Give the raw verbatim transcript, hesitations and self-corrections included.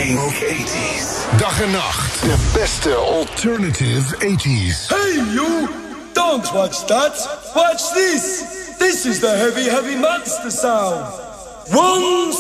King of eighties. Dag en nacht. De beste alternative eighties. Hey you! Don't watch that! Watch this! This is the heavy, heavy monster sound! One